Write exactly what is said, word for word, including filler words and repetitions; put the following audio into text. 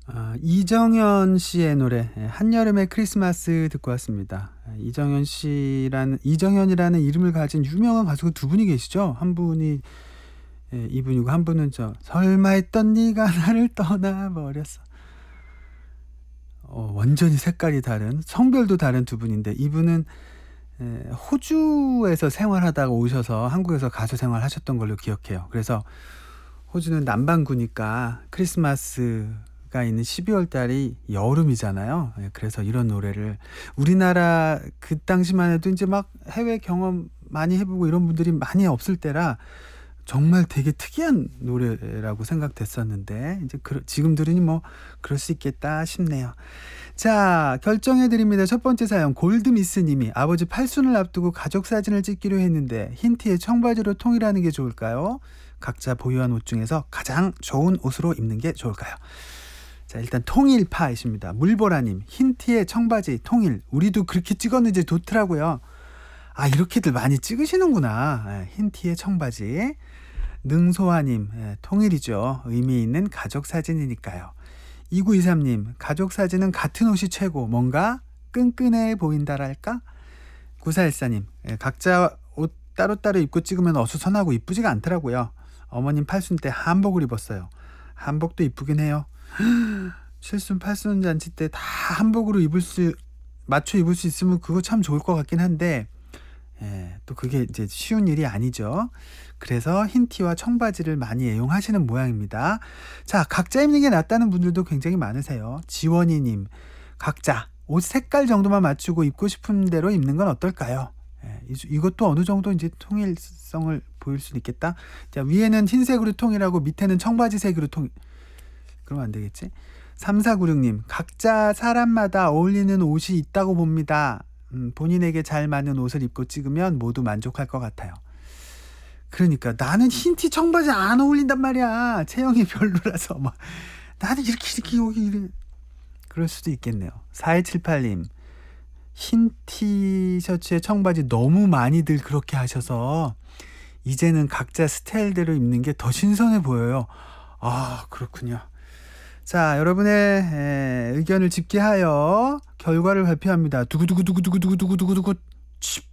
아 이정현 씨의 노래 예 한여름의 크리스마스 듣고 왔습니다. 아 이정현 씨라는 이정현이라는 이름을 가진 유명한 가수가 두 분이 계시죠. 한 분이 예 이분이고 한 분은 저 설마 했던 네가 나를 떠나 버렸어. 어 완전히 색깔이 다른 성별도 다른 두 분인데 이분은 예 호주에서 생활하다가 오셔서 한국에서 가수 생활하셨던 걸로 기억해요. 그래서 호주는 남반구니까 크리스마스가 있는 십이월 달이 여름이잖아요. 예 그래서 이런 노래를 우리나라 그 당시만 해도 인제 막 해외 경험 많이 해 보고 이런 분들이 많이 없을 때라 정말 되게 특이한 노래라고 생각됐었는데 인제 그러 지금 들으니 뭐 '그럴 수 있겠다.' 싶네요. 자 결정해 드립니다. 첫 번째 사연 골드미스 님이 "아버지 팔순을 앞두고 가족 사진을 찍기로 했는데 흰 티에 청바지로 통일하는 게 좋을까요? 각자 보유한 옷 중에서 가장 좋은 옷으로 입는 게 좋을까요?" 자 일단 통일파이십니다. 물보라 님 "흰 티에 청바지 통일." 우리도 그렇게 찍었는지 좋더라고요. 아 이렇게들 많이 찍으시는구나. 예 흰 티에 청바지. 능소아 님 예 통일이죠. 의미 있는 가족 사진이니까요. 이구이삼 님 "가족 사진은 같은 옷이 최고. 뭔가 끈끈해 보인달랄까?" 구사일사 님 예 "각자 옷 따로따로 입고 찍으면 어수선하고 이쁘지가 않더라고요. 어머님 팔순 때 한복을 입었어요. 한복도 이쁘긴 해요." 칠순 팔순 잔치 때 다 한복으로 입을 수 맞춰 입을 수 있으면 그거 참 좋을 것 같긴 한데 예 또 그게 이제 쉬운 일이 아니죠. 그래서 흰 티와 청바지를 많이 애용하시는 모양입니다. 자 각자 입는 게 낫다는 분들도 굉장히 많으세요. 지원이 님 "각자 옷 색깔 정도만 맞추고 입고 싶은 대로 입는 건 어떨까요?" 예 이주 이것도 어느 정도 인제 통일성을 보일 수는 있겠다. 자 위에는 흰색으로 통일하고 밑에는 청바지색으로 통일 그러면 안 되겠지? 삼사구육 님 "각자 사람마다 어울리는 옷이 있다고 봅니다. 음 본인에게 잘 맞는 옷을 입고 찍으면 모두 만족할 것 같아요." 그러니까 "나는 흰 티 청바지 안 어울린단 말이야. 체형이 별로라서." 막 "나는 이렇게, 이렇게 여기 이래" 그럴 수도 있겠네요. 사이칠팔 님 "흰 티셔츠에 청바지 너무 많이들 그렇게 하셔서 이제는 각자 스타일대로 입는 게 더 신선해 보여요." 아 그렇군요. 자 여러분의 에 의견을 집계하여 결과를 발표합니다. 두구두구두구두구두구두구두구 칩.